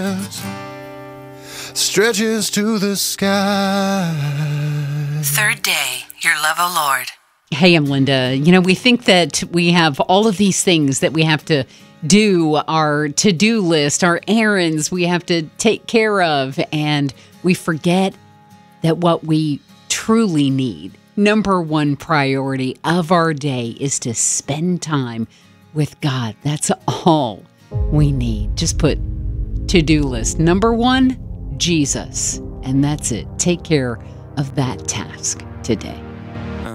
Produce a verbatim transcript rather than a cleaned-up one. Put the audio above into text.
stretches to the sky. Third day, your love, O Lord. Hey, I'm Linda. You know, we think that we have all of these things that we have to do, our to-do list, our errands we have to take care of, and we forget that what we truly need, number one priority of our day, is to spend time with God. That's all we need. Just put to-do list. Number one, Jesus. And that's it. Take care of that task today.